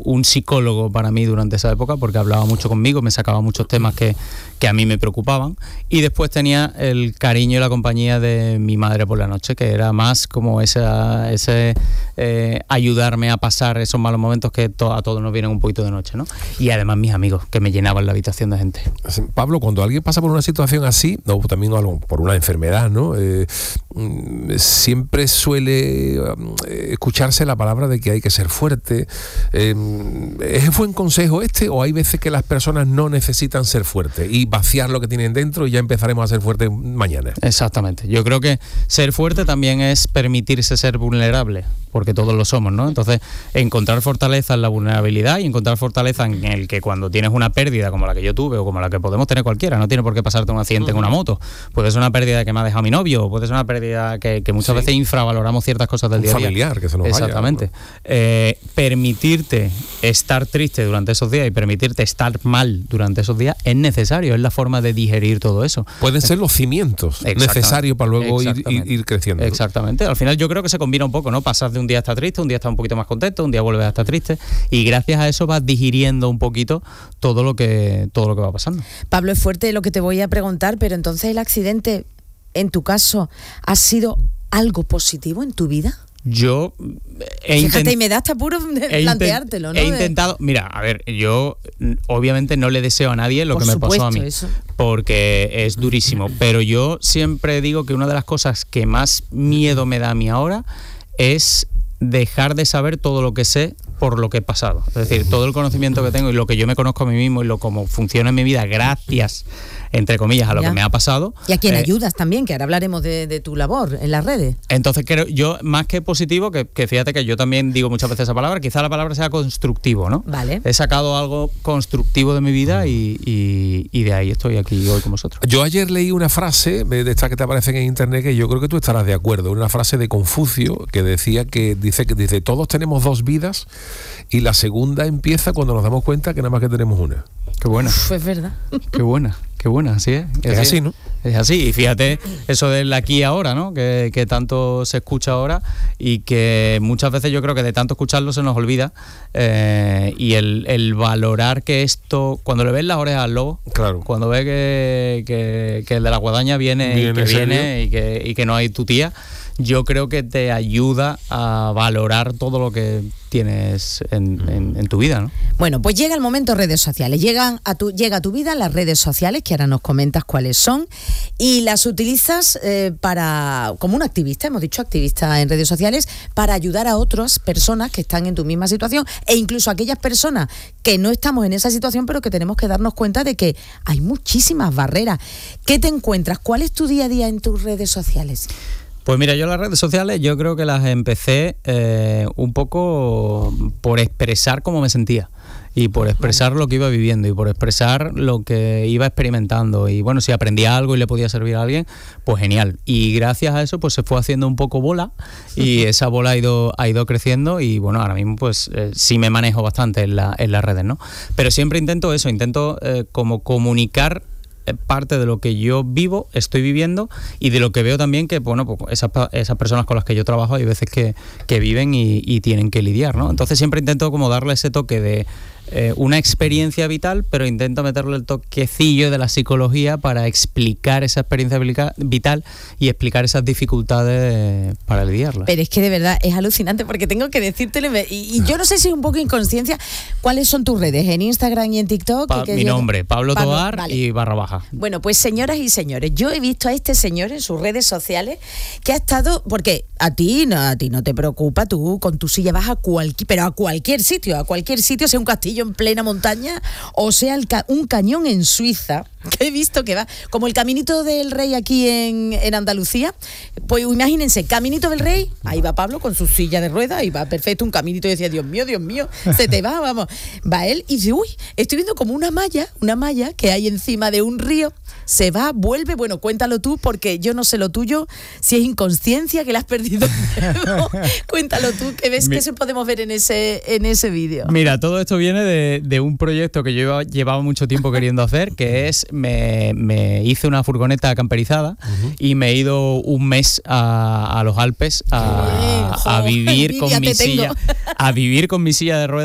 un psicólogo para mí durante esa época, porque hablaba mucho conmigo, me sacaba muchos temas que a mí me preocupaban, y después tenía el cariño y la compañía de mi madre por la noche, que era más como ese ayudarme a pasar esos malos momentos que a todos nos vienen un poquito de noche, ¿no? Y además mis amigos, que me llenaban la habitación de gente. Pablo, cuando alguien pasa por una situación así, o también por una enfermedad, ¿no? Siempre suele escucharse la palabra de que hay que ser fuerte. ¿Es buen consejo este, o hay veces que las personas no necesitan ser fuertes y vaciar lo que tienen dentro y ya empezaremos a ser fuertes mañana? Exactamente. Yo creo que ser fuerte también es permitirse ser vulnerable, porque todos lo somos, ¿no? Entonces, encontrar fortaleza en la vulnerabilidad y encontrar fortaleza en el que cuando tienes una pérdida como la que yo tuve o como la que podemos tener cualquiera, no tiene por qué pasarte un accidente en una moto, puede ser una pérdida que me ha dejado mi novio, o puede ser una pérdida que muchas veces infravaloramos ciertas cosas del día a día. Familiar que se nos vaya. Exactamente. Permitirte estar triste durante esos días y permitirte estar mal durante esos días es necesario, es la forma de digerir todo eso. Pueden ser los cimientos necesarios para luego ir creciendo, ¿no? Exactamente. Al final yo creo que se combina un poco, ¿no? Pasas de un día a estar triste, un día estás un poquito más contento, un día vuelves a estar triste, y gracias a eso vas digiriendo un poquito todo lo que va pasando. Pablo, es fuerte lo que te voy a preguntar, pero entonces el accidente, en tu caso, ¿ha sido algo positivo en tu vida? Yo fíjate, y me da hasta puro planteártelo, ¿no? He intentado, mira, a ver, yo obviamente no le deseo a nadie lo que me pasó a mí, porque es durísimo, pero yo siempre digo que una de las cosas que más miedo me da a mí ahora es dejar de saber todo lo que sé por lo que he pasado. Es decir, todo el conocimiento que tengo y lo que yo me conozco a mí mismo y cómo funciona en mi vida gracias, entre comillas, a lo que me ha pasado. Y a quien ayudas también, que ahora hablaremos de tu labor en las redes. Entonces creo yo, más que positivo, que fíjate que yo también digo muchas veces esa palabra, quizá la palabra sea constructivo, ¿no? Vale. He sacado algo constructivo de mi vida y de ahí estoy aquí hoy con vosotros. Yo ayer leí una frase de estas que te aparecen en internet, que yo creo que tú estarás de acuerdo, una frase de Confucio que dice todos tenemos dos vidas y la segunda empieza cuando nos damos cuenta que nada más que tenemos una. Qué buena. Es verdad. Qué buena, así es. Es así, ¿no? Es así, y fíjate eso del aquí y ahora, ¿no? Que tanto se escucha ahora y que muchas veces yo creo que de tanto escucharlo se nos olvida, y el valorar que esto, cuando le ves las orejas al lobo, claro, cuando ves que el de la guadaña viene y que no hay tu tía, yo creo que te ayuda a valorar todo lo que tienes en tu vida, ¿no? Bueno, pues llega el momento redes sociales. Llega a tu vida las redes sociales, que ahora nos comentas cuáles son, y las utilizas como un activista, hemos dicho activista en redes sociales, para ayudar a otras personas que están en tu misma situación, e incluso a aquellas personas que no estamos en esa situación, pero que tenemos que darnos cuenta de que hay muchísimas barreras. ¿Qué te encuentras? ¿Cuál es tu día a día en tus redes sociales? Pues mira, yo las redes sociales yo creo que las empecé un poco por expresar cómo me sentía y por expresar lo que iba viviendo y por expresar lo que iba experimentando, y bueno, si aprendía algo y le podía servir a alguien, pues genial, y gracias a eso pues se fue haciendo un poco bola y esa bola ha ido creciendo, y bueno, ahora mismo pues sí me manejo bastante en las redes, ¿no? Pero siempre intento como comunicar parte de lo que yo estoy viviendo, y de lo que veo también que, bueno, pues esas personas con las que yo trabajo hay veces que viven y tienen que lidiar, ¿no? Entonces siempre intento como darle ese toque de una experiencia vital, pero intento meterle el toquecillo de la psicología para explicar esa experiencia vital y explicar esas dificultades para lidiarlas. Pero es que de verdad es alucinante, porque tengo que decírtelo, y yo no sé si es un poco inconsciencia. ¿Cuáles son tus redes? ¿En Instagram y en TikTok? Mi nombre, Pablo Tovar, vale. Y _. Bueno, pues señoras y señores, yo he visto a este señor en sus redes sociales que ha estado, porque a ti no te preocupa, tú con tu silla vas a cualquier sitio, sea un castillo en plena montaña o sea un cañón en Suiza, que he visto que va como el Caminito del Rey aquí en Andalucía. Pues imagínense, Caminito del Rey, ahí va Pablo con su silla de ruedas y va perfecto, un caminito, y decía, Dios mío, se te va, vamos. Va él y dice, estoy viendo como una malla que hay encima de un río, se va, vuelve. Bueno, cuéntalo tú, porque yo no sé lo tuyo, si es inconsciencia, que le has perdido miedo. Cuéntalo tú, que ves que se podemos ver en ese vídeo. Mira, todo esto viene de un proyecto que yo llevaba mucho tiempo queriendo hacer, que es, me hice una furgoneta camperizada y me he ido un mes a los Alpes a vivir con mi silla de ruedas.